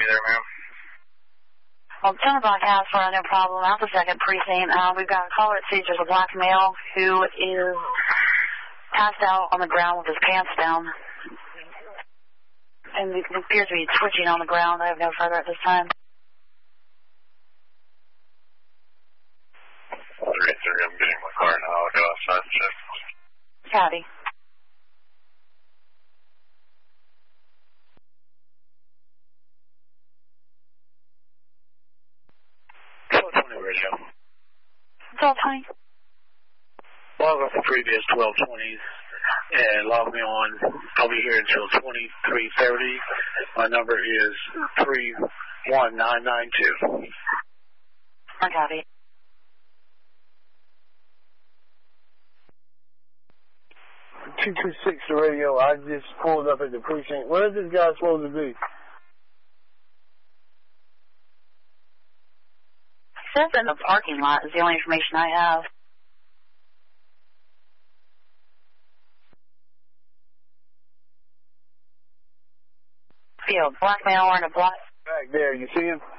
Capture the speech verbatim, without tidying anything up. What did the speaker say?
there, ma'am? Well, ten o'clock has for no problem. Out the second precinct. Uh, we've got a caller that sees there's a black male who is passed out on the ground with his pants down. And it appears to be twitching on the ground. I have no further at this time. three three, I'm getting my car now. I'll go outside and check. Howdy. twelve twenty radio. twelve twenty. Log off the previous twelve twenties and log me on. I'll be here until twenty-three thirty. My number is three one nine nine two. I got it. two two six the radio. I just pulled up at the precinct. Where is this guy supposed to be? Says in the parking lot is the only information I have. See a black male wearing a black. Back there, you see him?